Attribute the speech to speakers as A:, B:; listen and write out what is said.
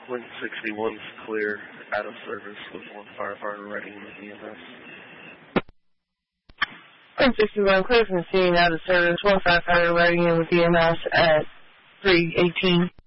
A: Quint 61's clear, out of service with one firefighter writing with EMS.
B: Quint 61 clear from scene, out of service, one firefighter writing in with EMS at 3:18.